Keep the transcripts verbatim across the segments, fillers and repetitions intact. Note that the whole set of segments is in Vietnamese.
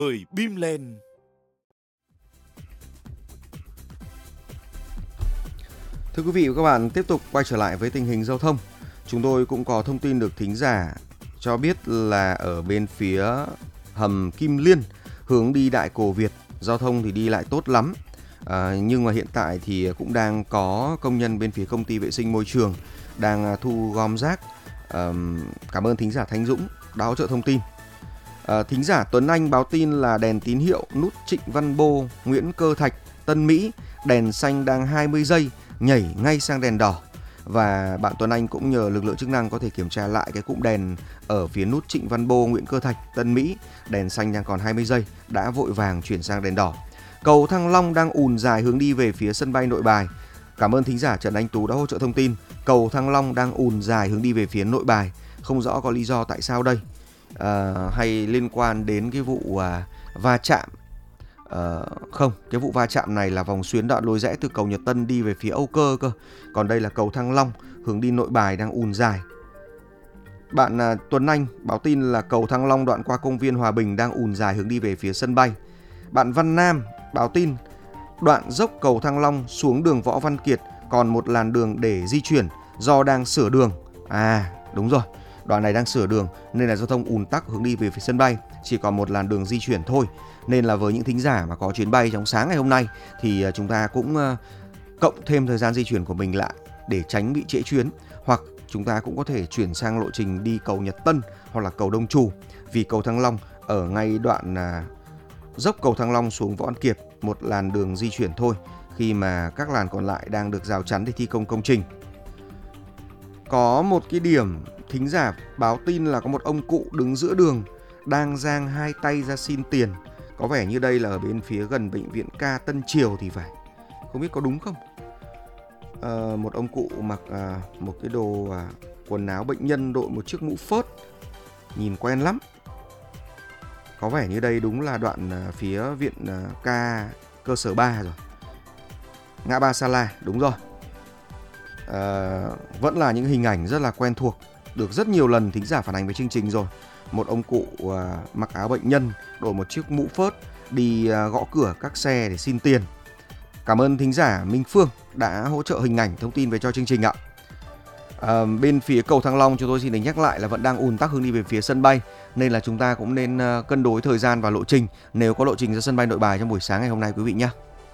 Người bim lên. Thưa quý vị và các bạn, tiếp tục quay trở lại với tình hình giao thông. Chúng tôi cũng có thông tin được thính giả cho biết là ở bên phía hầm Kim Liên hướng đi Đại Cổ Việt, giao thông thì đi lại tốt lắm. À, nhưng mà hiện tại thì cũng đang có công nhân bên phía công ty vệ sinh môi trường đang thu gom rác. À, cảm ơn thính giả Thanh Dũng đã hỗ trợ thông tin. À, thính giả Tuấn Anh báo tin là đèn tín hiệu nút Trịnh Văn Bô, Nguyễn Cơ Thạch, Tân Mỹ, đèn xanh đang hai mươi giây nhảy ngay sang đèn đỏ. Và bạn Tuấn Anh cũng nhờ lực lượng chức năng có thể kiểm tra lại cái cụm đèn ở phía nút Trịnh Văn Bô, Nguyễn Cơ Thạch, Tân Mỹ, đèn xanh đang còn hai mươi giây, đã vội vàng chuyển sang đèn đỏ. Cầu Thăng Long đang ùn dài hướng đi về phía sân bay Nội Bài. Cảm ơn thính giả Trần Anh Tú đã hỗ trợ thông tin. Cầu Thăng Long đang ùn dài hướng đi về phía Nội Bài, không rõ có lý do tại sao đây. À, hay liên quan đến cái vụ à, va chạm. À, không, cái vụ va chạm này là vòng xuyến đoạn lối rẽ từ cầu Nhật Tân đi về phía Âu Cơ cơ. Còn đây là cầu Thăng Long hướng đi Nội Bài đang ùn dài. Bạn à, Tuấn Anh báo tin là cầu Thăng Long đoạn qua công viên Hòa Bình đang ùn dài hướng đi về phía sân bay. Bạn Văn Nam báo tin đoạn dốc cầu Thăng Long xuống đường Võ Văn Kiệt còn một làn đường để di chuyển do đang sửa đường. À đúng rồi, đoạn này đang sửa đường nên là giao thông ùn tắc hướng đi về phía sân bay, chỉ còn một làn đường di chuyển thôi. Nên là với những thính giả mà có chuyến bay trong sáng ngày hôm nay thì chúng ta cũng uh, cộng thêm thời gian di chuyển của mình lại để tránh bị trễ chuyến. Hoặc chúng ta cũng có thể chuyển sang lộ trình đi cầu Nhật Tân hoặc là cầu Đông Trù. Vì cầu Thăng Long ở ngay đoạn uh, dốc cầu Thăng Long xuống Võ Văn Kiệt một làn đường di chuyển thôi, khi mà các làn còn lại đang được rào chắn để thi công công trình. Có một cái điểm thính giả báo tin là có một ông cụ đứng giữa đường đang giang hai tay ra xin tiền. Có vẻ như đây là ở bên phía gần bệnh viện Ca Tân Triều thì phải. Không biết có đúng không? À, một ông cụ mặc à, một cái đồ à, quần áo bệnh nhân, đội một chiếc mũ phớt, nhìn quen lắm. Có vẻ như đây đúng là đoạn à, phía viện à, Ca cơ sở ba rồi. Ngã ba Sa La, đúng rồi. À, vẫn là những hình ảnh rất là quen thuộc, được rất nhiều lần thính giả phản ánh với chương trình rồi. Một ông cụ à, mặc áo bệnh nhân, đội một chiếc mũ phớt, đi à, gõ cửa các xe để xin tiền. Cảm ơn thính giả Minh Phương đã hỗ trợ hình ảnh thông tin về cho chương trình ạ. À, bên phía cầu Thăng Long chúng tôi xin được nhắc lại là vẫn đang ùn tắc hướng đi về phía sân bay, nên là chúng ta cũng nên uh, cân đối thời gian và lộ trình nếu có lộ trình ra sân bay Nội Bài trong buổi sáng ngày hôm nay quý vị nhé.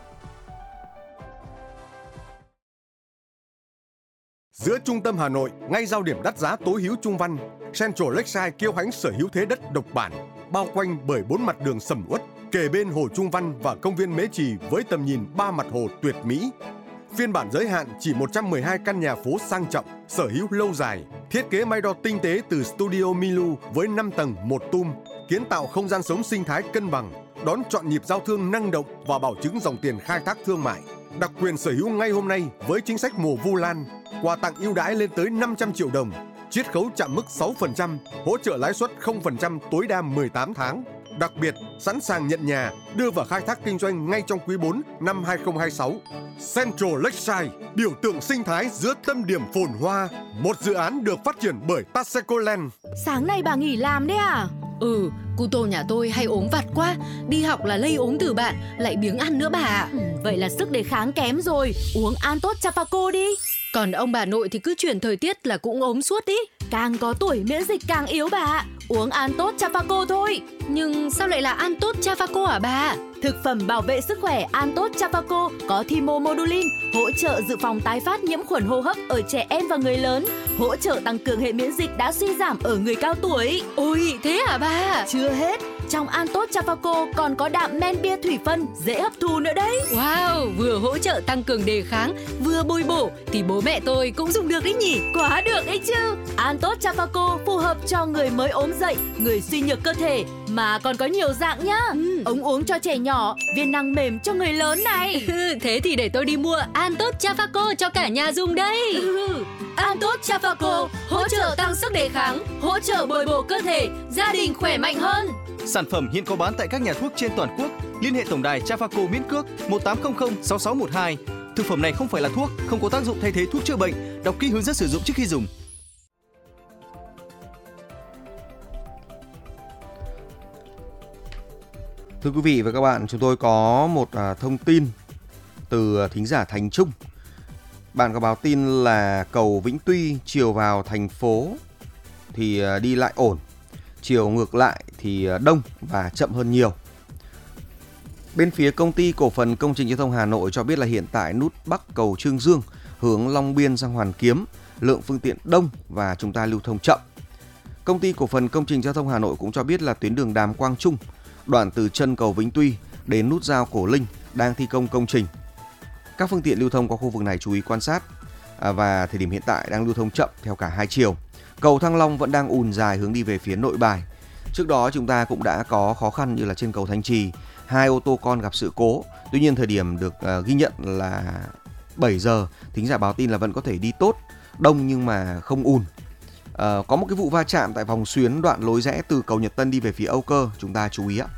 Giữa trung tâm Hà Nội, ngay giao điểm đắt giá tối hữu Trung Văn, Central Lakeside kiêu hãnh sở hữu thế đất độc bản, bao quanh bởi bốn mặt đường sầm uất, kề bên hồ Trung Văn và công viên Mễ Trì với tầm nhìn ba mặt hồ tuyệt mỹ. Phiên bản giới hạn chỉ một trăm mười hai căn nhà phố sang trọng, sở hữu lâu dài, thiết kế may đo tinh tế từ Studio Milu với năm tầng một tum, kiến tạo không gian sống sinh thái cân bằng, đón chọn nhịp giao thương năng động và bảo chứng dòng tiền khai thác thương mại. Đặc quyền sở hữu ngay hôm nay với chính sách mùa Vu Lan, quà tặng ưu đãi lên tới năm trăm triệu đồng, chiết khấu chạm mức sáu phần trăm, hỗ trợ lãi suất không phần trăm tối đa mười tám tháng. Đặc biệt, sẵn sàng nhận nhà, đưa vào khai thác kinh doanh ngay trong quý bốn năm hai không hai sáu. Central Lakeside, biểu tượng sinh thái giữa tâm điểm phồn hoa, một dự án được phát triển bởi Taseko Land. Sáng nay bà nghỉ làm đấy à? Ừ, cu tô nhà tôi hay ốm vặt quá, đi học là lây ốm từ bạn, lại biếng ăn nữa bà ạ. Ừ, vậy là sức đề kháng kém rồi, uống An Tốt Chafaco đi. Còn ông bà nội thì cứ chuyển thời tiết là cũng ốm suốt ý. Càng có tuổi miễn dịch càng yếu bà ạ, uống An Tốt Chafaco thôi. Nhưng sao lại là An Tốt Chafaco hả bà? Thực phẩm bảo vệ sức khỏe An Tốt Chafaco có thymomodulin, hỗ trợ dự phòng tái phát nhiễm khuẩn hô hấp ở trẻ em và người lớn, hỗ trợ tăng cường hệ miễn dịch đã suy giảm ở người cao tuổi. Ôi, thế hả bà? Chưa hết, trong An Tốt Chafaco còn có đạm men bia thủy phân, dễ hấp thu nữa đấy. Wow, vừa hỗ trợ tăng cường đề kháng, vừa bồi bổ thì bố mẹ tôi cũng dùng được đấy nhỉ? Quá được ấy chứ. An Tốt Chafaco phù hợp cho người mới ốm dậy, người suy nhược cơ thể, mà còn có nhiều dạng nhá. Ừ. Ống uống cho trẻ nhỏ, viên nang mềm cho người lớn này. Thế thì để tôi đi mua An Tốt Chafaco cho cả nhà dùng đây. Ừ. An Tốt Chafaco hỗ trợ tăng sức đề kháng, hỗ trợ bồi bổ cơ thể, gia đình khỏe mạnh hơn. Sản phẩm hiện có bán tại các nhà thuốc trên toàn quốc. Liên hệ tổng đài Chafaco miễn cước một tám không không sáu sáu một hai. Thực phẩm này không phải là thuốc, không có tác dụng thay thế thuốc chữa bệnh. Đọc kỹ hướng dẫn sử dụng trước khi dùng. Thưa quý vị và các bạn, chúng tôi có một à, thông tin từ thính giả Thành Trung. Bạn có báo tin là cầu Vĩnh Tuy chiều vào thành phố thì à, đi lại ổn, chiều ngược lại thì à, đông và chậm hơn nhiều. Bên phía công ty cổ phần công trình giao thông Hà Nội cho biết là hiện tại nút Bắc cầu Trương Dương hướng Long Biên sang Hoàn Kiếm, lượng phương tiện đông và chúng ta lưu thông chậm. Công ty cổ phần công trình giao thông Hà Nội cũng cho biết là tuyến đường Đàm Quang Trung, đoạn từ chân cầu Vĩnh Tuy đến nút giao Cổ Linh đang thi công công trình. Các phương tiện lưu thông qua khu vực này chú ý quan sát à, và thời điểm hiện tại đang lưu thông chậm theo cả hai chiều. Cầu Thăng Long vẫn đang ùn dài hướng đi về phía Nội Bài. Trước đó chúng ta cũng đã có khó khăn như là trên cầu Thanh Trì, hai ô tô con gặp sự cố. Tuy nhiên thời điểm được uh, ghi nhận là bảy giờ, thính giả báo tin là vẫn có thể đi tốt, đông nhưng mà không ùn. Uh, có một cái vụ va chạm tại vòng xuyến đoạn lối rẽ từ cầu Nhật Tân đi về phía Âu Cơ, chúng ta chú ý ạ.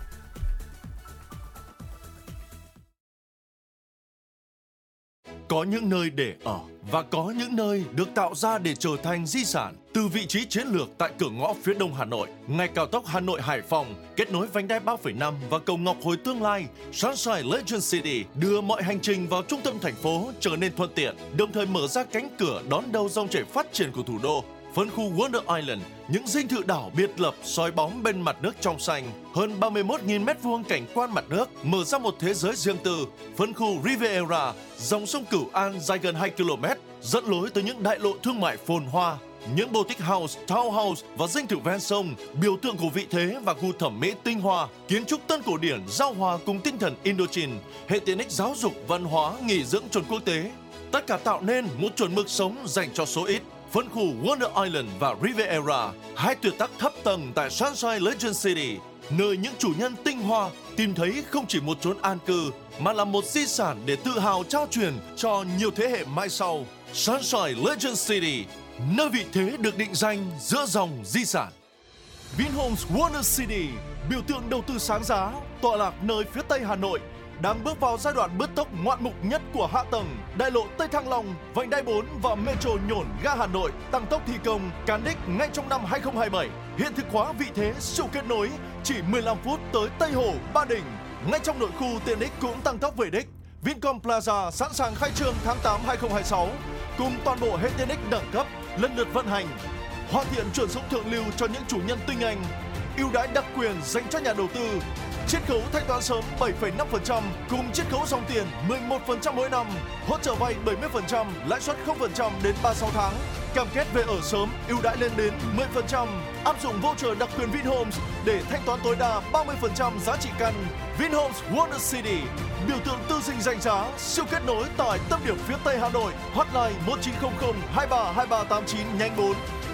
Có những nơi để ở và có những nơi được tạo ra để trở thành di sản. Từ vị trí chiến lược tại cửa ngõ phía đông Hà Nội, ngay cao tốc Hà Nội Hải Phòng kết nối vành đai ba phẩy năm và cầu Ngọc Hồi tương lai, Sunshine Legend City đưa mọi hành trình vào trung tâm thành phố trở nên thuận tiện, đồng thời mở ra cánh cửa đón đầu dòng chảy phát triển của thủ đô. Phân khu Wonder Island, những dinh thự đảo biệt lập soi bóng bên mặt nước trong xanh, hơn ba mươi mốt nghìn mét vuông cảnh quan mặt nước, mở ra một thế giới riêng tư. Phân khu Riviera, dòng sông Cửu An dài gần hai ki lô mét, dẫn lối tới những đại lộ thương mại phồn hoa. Những boutique house, townhouse và dinh thự ven sông, biểu tượng của vị thế và gu thẩm mỹ tinh hoa, kiến trúc tân cổ điển giao hòa cùng tinh thần Indochine, hệ tiện ích giáo dục, văn hóa, nghỉ dưỡng chuẩn quốc tế. Tất cả tạo nên một chuẩn mực sống dành cho số ít. Phân khu Wonder Island và Riviera, hai tuyệt tác thấp tầng tại Sunshine Legend City, nơi những chủ nhân tinh hoa tìm thấy không chỉ một chốn an cư, mà là một di sản để tự hào trao truyền cho nhiều thế hệ mai sau. Sunshine Legend City, nơi vị thế được định danh giữa dòng di sản. Vinhomes Wonder City, biểu tượng đầu tư sáng giá, tọa lạc nơi phía tây Hà Nội, đang bước vào giai đoạn bứt tốc ngoạn mục nhất của hạ tầng. Đại lộ Tây Thăng Long, vành đai bốn và metro Nhổn ga Hà Nội tăng tốc thi công, cán đích ngay trong năm hai không hai bảy. Hiện thực hóa vị thế siêu kết nối, chỉ mười lăm phút tới Tây Hồ, Ba Đình. Ngay trong nội khu tiện ích cũng tăng tốc về đích. Vincom Plaza sẵn sàng khai trương tháng tám hai không hai sáu, cùng toàn bộ hệ tiện ích đẳng cấp lần lượt vận hành, hoàn thiện chuẩn sống thượng lưu cho những chủ nhân tinh anh, ưu đãi đặc quyền dành cho nhà đầu tư. Chiết khấu thanh toán sớm bảy phẩy năm phần trăm cùng chiết khấu dòng tiền mười một phần trăm mỗi năm, hỗ trợ vay bảy mươi phần trăm, lãi suất không phần trăm đến ba mươi sáu tháng, cam kết về ở sớm, ưu đãi lên đến mười phần trăm, áp dụng voucher đặc quyền Vinhomes để thanh toán tối đa ba mươi phần trăm giá trị căn. Vinhomes Wonder City, biểu tượng tư sinh danh giá, siêu kết nối tại tâm điểm phía Tây Hà Nội. Hotline một chín không không hai ba hai ba tám chín nhánh bốn.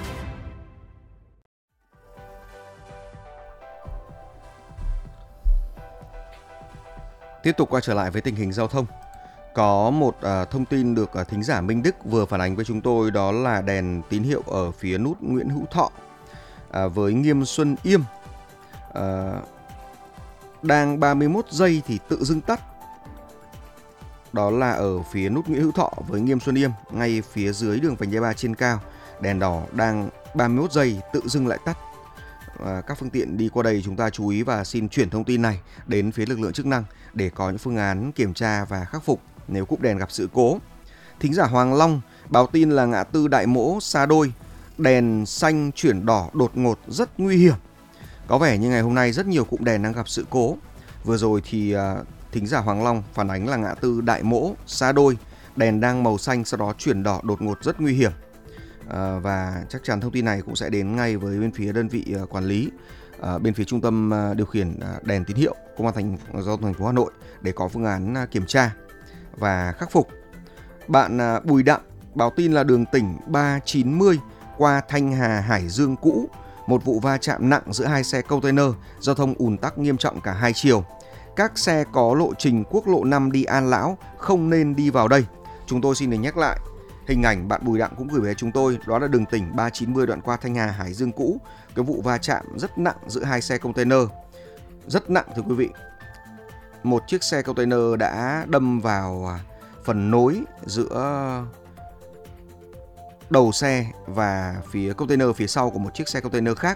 Tiếp tục quay trở lại với tình hình giao thông. Có một uh, thông tin được uh, thính giả Minh Đức vừa phản ánh với chúng tôi, đó là đèn tín hiệu ở phía nút Nguyễn Hữu Thọ uh, với Nghiêm Xuân Yêm uh, đang ba mươi mốt giây thì tự dưng tắt. Đó là ở phía nút Nguyễn Hữu Thọ với Nghiêm Xuân Yêm, ngay phía dưới đường vành đai ba trên cao, đèn đỏ đang ba mươi mốt giây tự dưng lại tắt. À, các phương tiện đi qua đây chúng ta chú ý và xin chuyển thông tin này đến phía lực lượng chức năng để có những phương án kiểm tra và khắc phục nếu cúp đèn gặp sự cố. Thính giả Hoàng Long báo tin là ngã tư Đại Mỗ Sa Đôi, đèn xanh chuyển đỏ đột ngột rất nguy hiểm. Có vẻ như ngày hôm nay rất nhiều cụm đèn đang gặp sự cố. Vừa rồi thì à, thính giả Hoàng Long phản ánh là ngã tư Đại Mỗ Sa Đôi, đèn đang màu xanh sau đó chuyển đỏ đột ngột rất nguy hiểm. À, và chắc chắn thông tin này cũng sẽ đến ngay với bên phía đơn vị uh, quản lý, uh, bên phía trung tâm uh, điều khiển uh, đèn tín hiệu công an thành giao thông thành phố Hà Nội để có phương án uh, kiểm tra và khắc phục. Bạn uh, Bùi Đặng báo tin là đường tỉnh ba chín mươi qua Thanh Hà Hải Dương cũ, một vụ va chạm nặng giữa hai xe container, giao thông ùn tắc nghiêm trọng cả hai chiều. Các xe có lộ trình quốc lộ năm đi An Lão không nên đi vào đây. Chúng tôi xin được nhắc lại hình ảnh bạn Bùi Đặng cũng gửi về chúng tôi, đó là đường tỉnh ba chín mươi đoạn qua Thanh Hà Hải Dương cũ, cái vụ va chạm rất nặng giữa hai xe container, rất nặng thưa quý vị. Một chiếc xe container đã đâm vào phần nối giữa đầu xe và phía container phía sau của một chiếc xe container khác,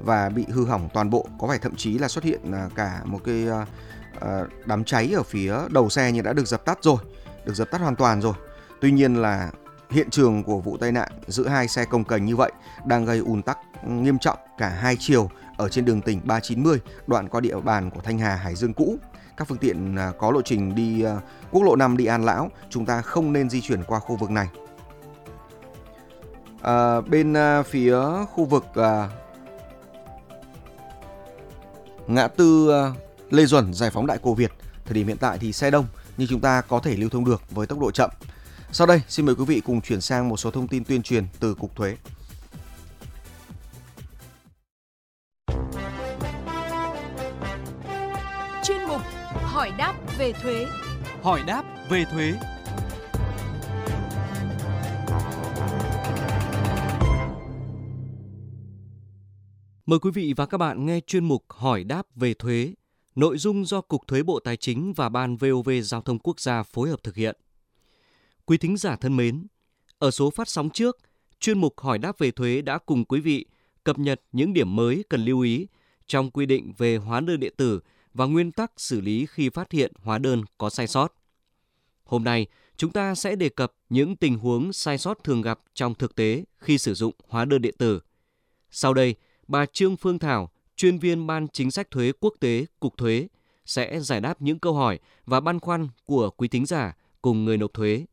và bị hư hỏng toàn bộ. Có phải thậm chí là xuất hiện cả một cái đám cháy ở phía đầu xe nhưng đã được dập tắt rồi, được dập tắt hoàn toàn rồi. Tuy nhiên là hiện trường của vụ tai nạn giữa hai xe cồng kềnh như vậy đang gây ùn tắc nghiêm trọng cả hai chiều ở trên đường tỉnh ba chín mươi, đoạn qua địa bàn của Thanh Hà, Hải Dương cũ. Các phương tiện có lộ trình đi quốc lộ năm đi An Lão, chúng ta không nên di chuyển qua khu vực này. À, bên phía khu vực à, ngã tư Lê Duẩn, Giải phóng Đại Cổ Việt, thời điểm hiện tại thì xe đông nhưng chúng ta có thể lưu thông được với tốc độ chậm. Sau đây, xin mời quý vị cùng chuyển sang một số thông tin tuyên truyền từ Cục Thuế. Chuyên mục Hỏi đáp về thuế. Hỏi đáp về thuế. Mời quý vị và các bạn nghe chuyên mục Hỏi đáp về thuế, nội dung do Cục Thuế Bộ Tài chính và Ban vê o vê Giao thông Quốc gia phối hợp thực hiện. Quý thính giả thân mến, ở số phát sóng trước, chuyên mục Hỏi đáp về thuế đã cùng quý vị cập nhật những điểm mới cần lưu ý trong quy định về hóa đơn điện tử và nguyên tắc xử lý khi phát hiện hóa đơn có sai sót. Hôm nay, chúng ta sẽ đề cập những tình huống sai sót thường gặp trong thực tế khi sử dụng hóa đơn điện tử. Sau đây, bà Trương Phương Thảo, chuyên viên Ban Chính sách Thuế Quốc tế, Cục Thuế, sẽ giải đáp những câu hỏi và băn khoăn của quý thính giả cùng người nộp thuế.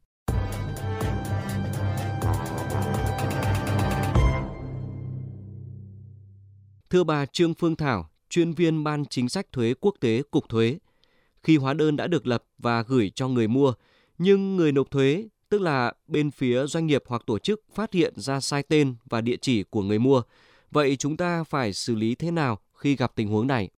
Thưa bà Trương Phương Thảo, chuyên viên Ban Chính sách Thuế Quốc tế, Cục Thuế, khi hóa đơn đã được lập và gửi cho người mua, nhưng người nộp thuế, tức là bên phía doanh nghiệp hoặc tổ chức phát hiện ra sai tên và địa chỉ của người mua, vậy chúng ta phải xử lý thế nào khi gặp tình huống này?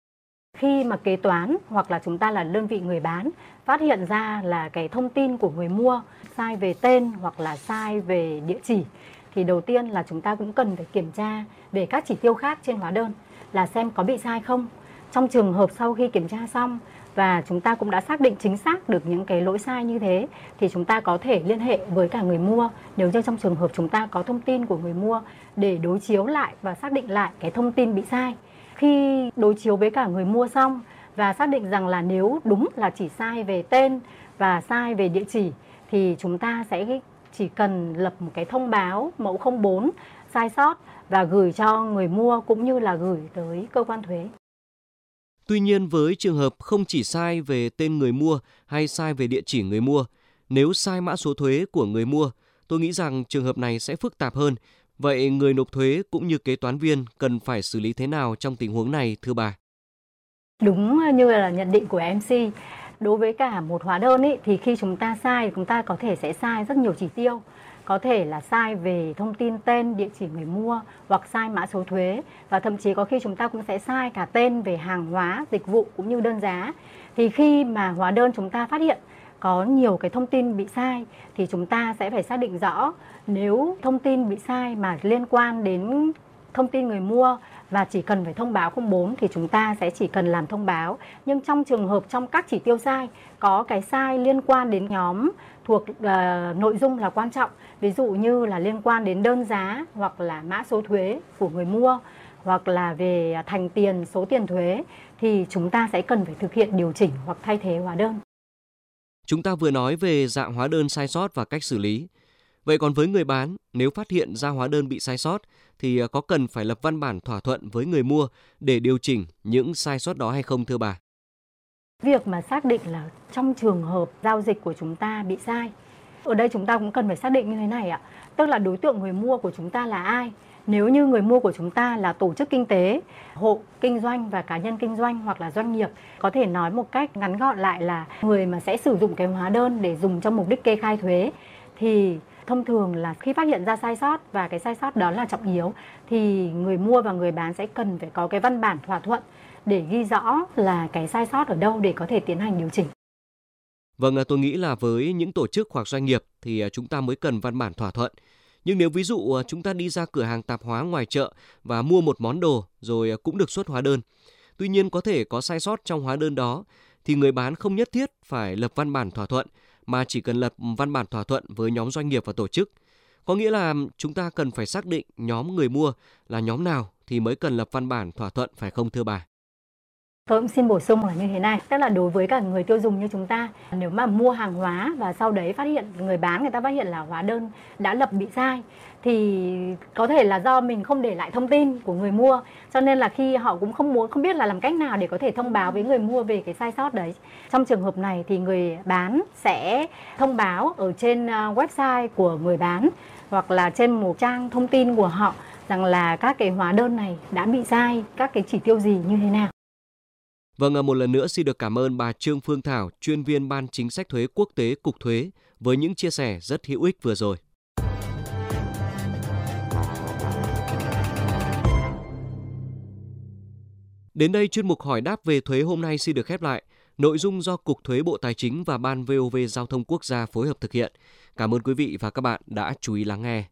Khi mà kế toán hoặc là chúng ta là đơn vị người bán phát hiện ra là cái thông tin của người mua sai về tên hoặc là sai về địa chỉ, thì đầu tiên là chúng ta cũng cần phải kiểm tra về các chỉ tiêu khác trên hóa đơn là xem có bị sai không. Trong trường hợp sau khi kiểm tra xong và chúng ta cũng đã xác định chính xác được những cái lỗi sai như thế, thì chúng ta có thể liên hệ với cả người mua nếu như trong trường hợp chúng ta có thông tin của người mua để đối chiếu lại và xác định lại cái thông tin bị sai. Khi đối chiếu với cả người mua xong và xác định rằng là nếu đúng là chỉ sai về tên và sai về địa chỉ, thì chúng ta sẽ chỉ cần lập một cái thông báo mẫu không bốn sai sót và gửi cho người mua cũng như là gửi tới cơ quan thuế. Tuy nhiên, với trường hợp không chỉ sai về tên người mua hay sai về địa chỉ người mua, nếu sai mã số thuế của người mua, tôi nghĩ rằng trường hợp này sẽ phức tạp hơn. Vậy người nộp thuế cũng như kế toán viên cần phải xử lý thế nào trong tình huống này, thưa bà? Đúng như là nhận định của em xê, đối với cả một hóa đơn ý, thì khi chúng ta sai, chúng ta có thể sẽ sai rất nhiều chỉ tiêu. Có thể là sai về thông tin tên, địa chỉ người mua hoặc sai mã số thuế, và thậm chí có khi chúng ta cũng sẽ sai cả tên về hàng hóa, dịch vụ cũng như đơn giá. Thì khi mà hóa đơn chúng ta phát hiện có nhiều cái thông tin bị sai thì chúng ta sẽ phải xác định rõ, nếu thông tin bị sai mà liên quan đến thông tin người mua và chỉ cần phải thông báo không bốn thì chúng ta sẽ chỉ cần làm thông báo. Nhưng trong trường hợp trong các chỉ tiêu sai có cái sai liên quan đến nhóm thuộc uh, nội dung là quan trọng, ví dụ như là liên quan đến đơn giá hoặc là mã số thuế của người mua hoặc là về thành tiền, số tiền thuế, thì chúng ta sẽ cần phải thực hiện điều chỉnh hoặc thay thế hóa đơn. Chúng ta vừa nói về dạng hóa đơn sai sót và cách xử lý. Vậy còn với người bán, nếu phát hiện ra hóa đơn bị sai sót thì có cần phải lập văn bản thỏa thuận với người mua để điều chỉnh những sai sót đó hay không, thưa bà? Việc mà xác định là trong trường hợp giao dịch của chúng ta bị sai, ở đây chúng ta cũng cần phải xác định như thế này ạ. Tức là đối tượng người mua của chúng ta là ai? Nếu như người mua của chúng ta là tổ chức kinh tế, hộ kinh doanh và cá nhân kinh doanh hoặc là doanh nghiệp, có thể nói một cách ngắn gọn lại là người mà sẽ sử dụng cái hóa đơn để dùng cho mục đích kê khai thuế, thì thông thường là khi phát hiện ra sai sót và cái sai sót đó là trọng yếu thì người mua và người bán sẽ cần phải có cái văn bản thỏa thuận để ghi rõ là cái sai sót ở đâu để có thể tiến hành điều chỉnh. Vâng, tôi nghĩ là với những tổ chức hoặc doanh nghiệp thì chúng ta mới cần văn bản thỏa thuận. Nhưng nếu ví dụ chúng ta đi ra cửa hàng tạp hóa ngoài chợ và mua một món đồ rồi cũng được xuất hóa đơn, tuy nhiên có thể có sai sót trong hóa đơn đó, thì người bán không nhất thiết phải lập văn bản thỏa thuận, mà chỉ cần lập văn bản thỏa thuận với nhóm doanh nghiệp và tổ chức. Có nghĩa là chúng ta cần phải xác định nhóm người mua là nhóm nào thì mới cần lập văn bản thỏa thuận phải không thưa bà? Tôi cũng xin bổ sung là như thế này, tức là đối với cả người tiêu dùng như chúng ta, nếu mà mua hàng hóa và sau đấy phát hiện người bán người ta phát hiện là hóa đơn đã lập bị sai thì có thể là do mình không để lại thông tin của người mua, cho nên là khi họ cũng không muốn không biết là làm cách nào để có thể thông báo với người mua về cái sai sót đấy. Trong trường hợp này thì người bán sẽ thông báo ở trên website của người bán hoặc là trên một trang thông tin của họ rằng là các cái hóa đơn này đã bị sai, các cái chỉ tiêu gì như thế nào. Vâng, một lần nữa xin được cảm ơn bà Trương Phương Thảo, chuyên viên Ban Chính sách Thuế Quốc tế Cục Thuế với những chia sẻ rất hữu ích vừa rồi. Đến đây chuyên mục hỏi đáp về thuế hôm nay xin được khép lại. Nội dung do Cục Thuế Bộ Tài chính và Ban vê o vê Giao thông Quốc gia phối hợp thực hiện. Cảm ơn quý vị và các bạn đã chú ý lắng nghe.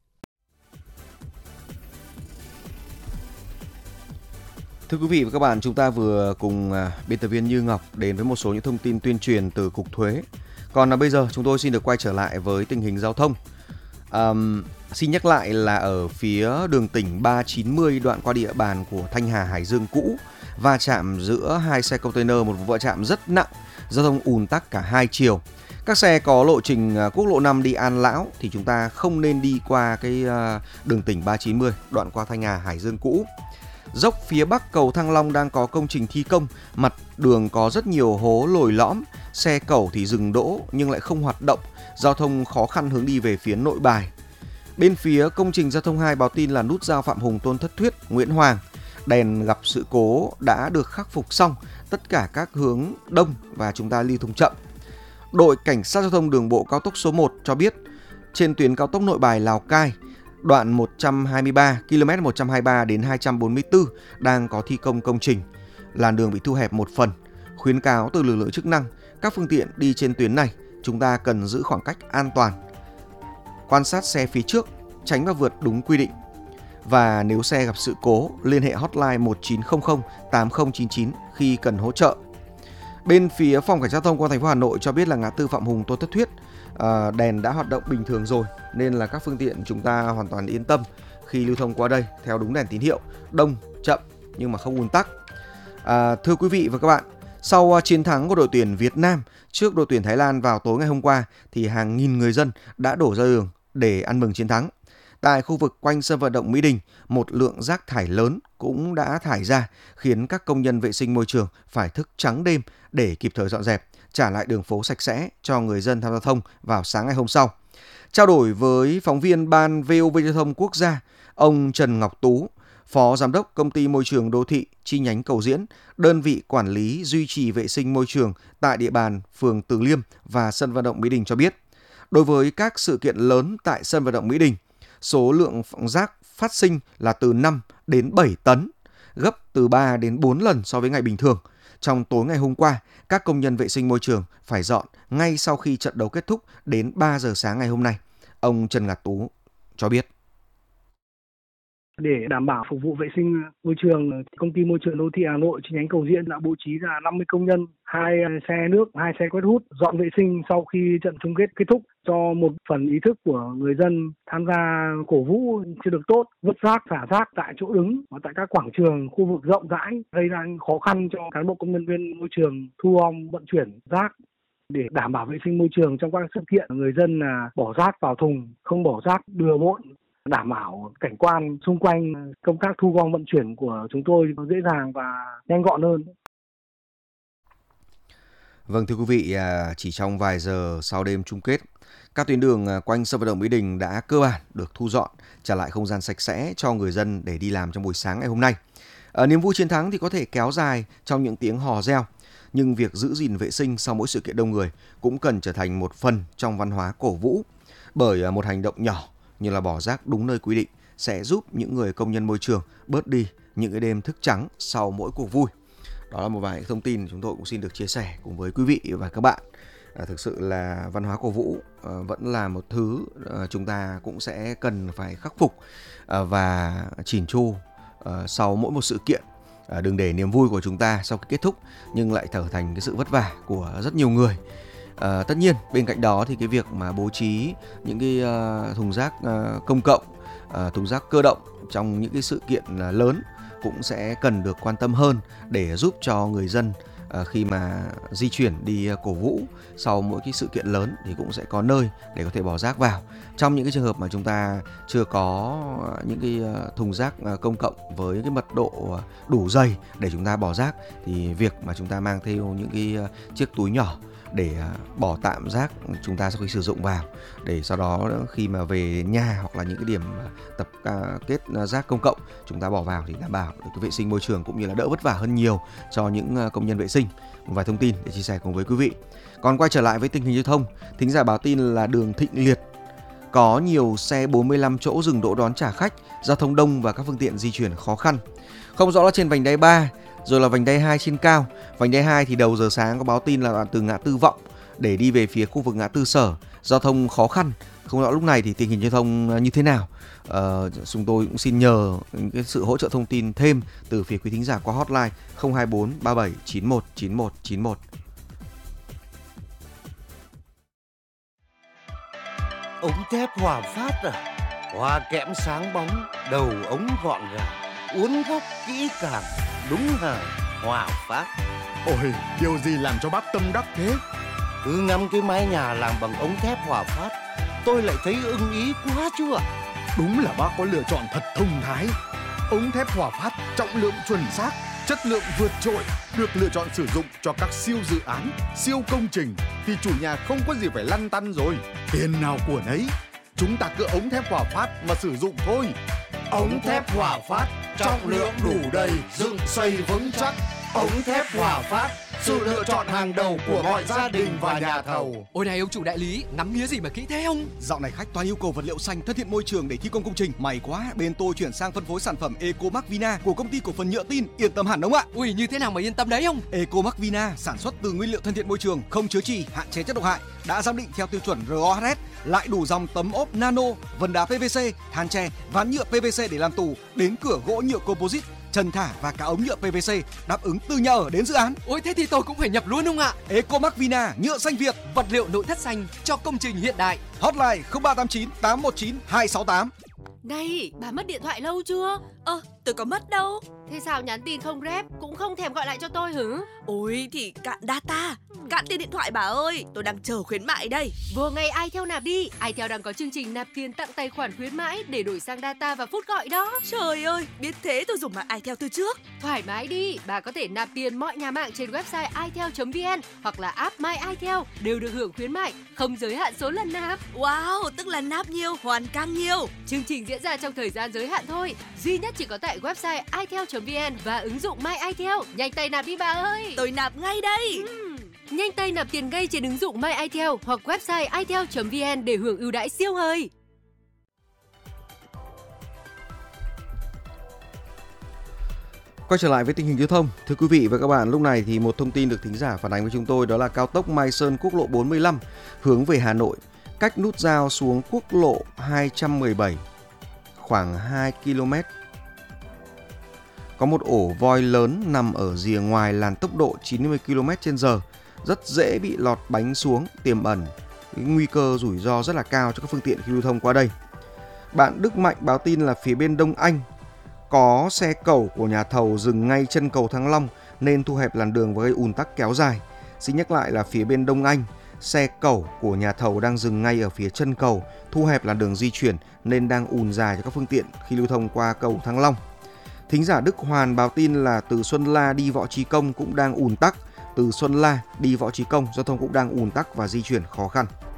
Thưa quý vị và các bạn, chúng ta vừa cùng biên tập viên Như Ngọc đến với một số những thông tin tuyên truyền từ Cục Thuế. Còn là bây giờ chúng tôi xin được quay trở lại với tình hình giao thông. À, xin nhắc lại là ở phía đường tỉnh ba chín mươi đoạn qua địa bàn của Thanh Hà Hải Dương cũ, va chạm giữa hai xe container, một vụ va chạm rất nặng, giao thông ùn tắc cả hai chiều. Các xe có lộ trình quốc lộ năm đi An Lão thì chúng ta không nên đi qua cái đường tỉnh ba chín mươi đoạn qua Thanh Hà Hải Dương cũ. Dốc phía bắc cầu Thăng Long đang có công trình thi công, mặt đường có rất nhiều hố lồi lõm, xe cẩu thì dừng đỗ nhưng lại không hoạt động, giao thông khó khăn hướng đi về phía Nội Bài. Bên phía công trình giao thông hai báo tin là nút giao Phạm Hùng Tôn Thất Thuyết, Nguyễn Hoàng, đèn gặp sự cố đã được khắc phục xong, tất cả các hướng đông và chúng ta lưu thông chậm. Đội Cảnh sát giao thông đường bộ cao tốc số một cho biết trên tuyến cao tốc Nội Bài Lào Cai, đoạn một trăm hai mươi ba ki lô mét một trăm hai mươi ba đến hai trăm bốn mươi tư đang có thi công công trình, làn đường bị thu hẹp một phần. Khuyến cáo từ lực lượng chức năng, các phương tiện đi trên tuyến này chúng ta cần giữ khoảng cách an toàn, quan sát xe phía trước, tránh và vượt đúng quy định. Và nếu xe gặp sự cố, liên hệ hotline một chín không không tám không chín chín khi cần hỗ trợ. Bên phía Phòng Cảnh sát giao thông công an thành phố Hà Nội cho biết là ngã tư Phạm Hùng Tôn Thất Thuyết à, đèn đã hoạt động bình thường rồi, nên là các phương tiện chúng ta hoàn toàn yên tâm khi lưu thông qua đây theo đúng đèn tín hiệu, đông, chậm nhưng mà không ùn tắc. À, thưa quý vị và các bạn, sau chiến thắng của đội tuyển Việt Nam trước đội tuyển Thái Lan vào tối ngày hôm qua thì hàng nghìn người dân đã đổ ra đường để ăn mừng chiến thắng. Tại khu vực quanh sân vận động Mỹ Đình, một lượng rác thải lớn cũng đã thải ra, khiến các công nhân vệ sinh môi trường phải thức trắng đêm để kịp thời dọn dẹp, trả lại đường phố sạch sẽ cho người dân tham gia giao thông vào sáng ngày hôm sau. Trao đổi với phóng viên Ban vê o vê Giao thông Quốc gia, ông Trần Ngọc Tú, Phó Giám đốc Công ty Môi trường Đô thị chi nhánh Cầu Diễn, đơn vị quản lý duy trì vệ sinh môi trường tại địa bàn phường Từ Liêm và sân vận động Mỹ Đình cho biết, đối với các sự kiện lớn tại sân vận động Mỹ Đình, số lượng rác phát sinh là từ năm đến bảy tấn, gấp từ ba đến bốn lần so với ngày bình thường. Trong tối ngày hôm qua, các công nhân vệ sinh môi trường phải dọn ngay sau khi trận đấu kết thúc đến ba giờ sáng ngày hôm nay. Ông Trần Ngọc Tú cho biết. Để đảm bảo phục vụ vệ sinh môi trường, Công ty Môi trường Đô thị Hà Nội chi nhánh Cầu Diễn đã bố trí ra năm mươi công nhân, hai xe nước, hai xe quét hút dọn vệ sinh sau khi trận chung kết kết thúc, cho một phần ý thức của người dân tham gia cổ vũ chưa được tốt, vứt rác, xả rác tại chỗ đứng và tại các quảng trường, khu vực rộng rãi, gây ra khó khăn cho cán bộ công nhân viên môi trường thu gom vận chuyển rác. Để đảm bảo vệ sinh môi trường trong các sự kiện, người dân là bỏ rác vào thùng, không bỏ rác bừa bộn, đảm bảo cảnh quan xung quanh, công tác thu gom vận chuyển của chúng tôi dễ dàng và nhanh gọn hơn. Vâng, thưa quý vị, chỉ trong vài giờ sau đêm chung kết, các tuyến đường quanh sân vận động Mỹ Đình đã cơ bản được thu dọn, trả lại không gian sạch sẽ cho người dân để đi làm trong buổi sáng ngày hôm nay. À, niềm vui chiến thắng thì có thể kéo dài trong những tiếng hò reo, nhưng việc giữ gìn vệ sinh sau mỗi sự kiện đông người cũng cần trở thành một phần trong văn hóa cổ vũ, bởi một hành động nhỏ như là bỏ rác đúng nơi quy định sẽ giúp những người công nhân môi trường bớt đi những cái đêm thức trắng sau mỗi cuộc vui. Đó là một vài thông tin chúng tôi cũng xin được chia sẻ cùng với quý vị và các bạn. À, thực sự là văn hóa cổ vũ à, vẫn là một thứ à, chúng ta cũng sẽ cần phải khắc phục à, và chỉn chu à, sau mỗi một sự kiện. À, đừng để niềm vui của chúng ta sau khi kết thúc nhưng lại trở thành cái sự vất vả của rất nhiều người. À, tất nhiên bên cạnh đó thì cái việc mà bố trí những cái uh, thùng rác uh, công cộng, uh, thùng rác cơ động trong những cái sự kiện uh, lớn cũng sẽ cần được quan tâm hơn để giúp cho người dân À, khi mà di chuyển đi cổ vũ sau mỗi cái sự kiện lớn thì cũng sẽ có nơi để có thể bỏ rác vào. Trong những cái trường hợp mà chúng ta chưa có những cái thùng rác công cộng với cái mật độ đủ dày để chúng ta bỏ rác, thì việc mà chúng ta mang theo những cái chiếc túi nhỏ để bỏ tạm rác chúng ta sau khi sử dụng vào, để sau đó khi mà về nhà hoặc là những cái điểm tập kết rác công cộng chúng ta bỏ vào thì đảm bảo được cái vệ sinh môi trường cũng như là đỡ vất vả hơn nhiều cho những công nhân vệ sinh. Một vài thông tin để chia sẻ cùng với quý vị. Còn quay trở lại với tình hình giao thông, thính giả báo tin là đường Thịnh Liệt có nhiều xe bốn mươi lăm chỗ dừng đỗ đón trả khách, giao thông đông và các phương tiện di chuyển khó khăn. Không rõ là trên vành đai ba rồi là vành đai hai trên cao. Vành đai hai thì đầu giờ sáng có báo tin là đoạn từ ngã tư Vọng để đi về phía khu vực ngã tư Sở, giao thông khó khăn. Không rõ lúc này thì tình hình giao thông như thế nào. Ờ, chúng tôi cũng xin nhờ cái sự hỗ trợ thông tin thêm từ phía quý thính giả qua hotline không hai bốn ba bảy chín một chín một chín một. Ống thép Hòa Phát à? Hoa kẽm sáng bóng, đầu ống gọn gàng, uốn góc kỹ càng, đúng hàng Hòa Phát. Ôi, điều gì làm cho bác tâm đắc thế? Cứ ngắm cái mái nhà làm bằng ống thép Hòa Phát, tôi lại thấy ưng ý quá chú ạ. Đúng là bác có lựa chọn thật thông thái. Ống thép Hòa Phát trọng lượng chuẩn xác, chất lượng vượt trội, được lựa chọn sử dụng cho các siêu dự án, siêu công trình thì chủ nhà không có gì phải lăn tăn rồi. Tiền nào của nấy, chúng ta cứ ống thép Hòa Phát mà sử dụng thôi. Ống thép Hòa Phát, trọng lượng đủ đầy, dựng xây vững chắc. Ống thép Hòa Phát, sự lựa chọn hàng đầu của mọi gia đình và nhà thầu. Ôi này ông chủ đại lý, ngắm nghía gì mà kỹ thế ông? Dạo này khách toàn yêu cầu vật liệu xanh thân thiện môi trường để thi công công trình. May quá, bên tôi chuyển sang phân phối sản phẩm Ecomark Vina của công ty cổ phần nhựa tin, yên tâm hẳn ông ạ. Ui, như thế nào mà yên tâm đấy ông? Ecomark Vina sản xuất từ nguyên liệu thân thiện môi trường, không chứa chì, hạn chế chất độc hại, đã giám định theo tiêu chuẩn rờ o hát ét, lại đủ dòng tấm ốp nano, vân đá pê vê xê, than tre, ván nhựa pê vê xê để làm tủ, đến cửa gỗ nhựa composite, trần thả và cả ống nhựa pê vê xê, đáp ứng từ nhà ở đến dự án. Ôi thế thì tôi cũng phải nhập luôn ông ạ. Ecomark Vina, nhựa xanh Việt, vật liệu nội thất xanh cho công trình hiện đại. Hotline không ba tám chín tám một chín hai sáu tám. Này, bà mất điện thoại lâu chưa? Ơ, ờ, tôi có mất đâu. Thế sao nhắn tin không rep, cũng không thèm gọi lại cho tôi hử? Ôi thì cạn data, cạn tiền điện thoại bà ơi, tôi đang chờ khuyến mại đây. Vừa ngày iTel nạp đi, iTel đang có chương trình nạp tiền tặng tài khoản khuyến mãi để đổi sang data và phút gọi đó. Trời ơi, biết thế tôi dùng mạng iTel từ trước. Thoải mái đi, bà có thể nạp tiền mọi nhà mạng trên website itel chấm vn hoặc là app My iTel đều được hưởng khuyến mại, không giới hạn số lần nạp. Wow, tức là nạp nhiều, hoàn càng nhiều. Chương trình diễn ra trong thời gian giới hạn thôi, duy nhất chỉ có tại website itel chấm vn và ứng dụng My iTel. Nhanh tay nạp đi bà ơi. Tôi nạp ngay đây. Uhm. Nhanh tay nạp tiền ngay trên ứng dụng My iTel hoặc website itel chấm vn để hưởng ưu đãi siêu hời. Quay trở lại với tình hình giao thông, thưa quý vị và các bạn, lúc này thì một thông tin được thính giả phản ánh với chúng tôi đó là cao tốc Mai Sơn quốc lộ bốn mươi lăm hướng về Hà Nội, cách nút giao xuống quốc lộ hai trăm mười bảy khoảng hai ki lô mét. Có một ổ voi lớn nằm ở rìa ngoài làn tốc độ chín mươi ki lô mét trên giờ, rất dễ bị lọt bánh xuống, tiềm ẩn nguy cơ rủi ro rất là cao cho các phương tiện khi lưu thông qua đây. Bạn Đức Mạnh báo tin là phía bên Đông Anh có xe cẩu của nhà thầu dừng ngay chân cầu Thăng Long nên thu hẹp làn đường và gây ùn tắc kéo dài. Xin nhắc lại là phía bên Đông Anh, xe cẩu của nhà thầu đang dừng ngay ở phía chân cầu, thu hẹp làn đường di chuyển nên đang ùn dài cho các phương tiện khi lưu thông qua cầu Thăng Long. Thính giả Đức Hoàn báo tin là từ Xuân La đi Võ Trí Công cũng đang ùn tắc, từ Xuân La đi Võ Trí Công giao thông cũng đang ùn tắc và di chuyển khó khăn.